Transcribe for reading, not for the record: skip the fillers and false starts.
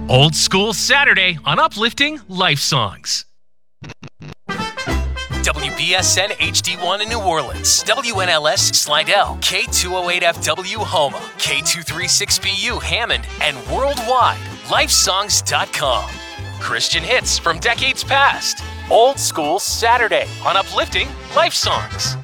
Old School Saturday on Uplifting Life Songs. WBSN HD1 in New Orleans, WNLS Slidell, K208FW Houma, K236BU Hammond, and worldwide, lifesongs.com. Christian hits from decades past. Old School Saturday on Uplifting Life Songs.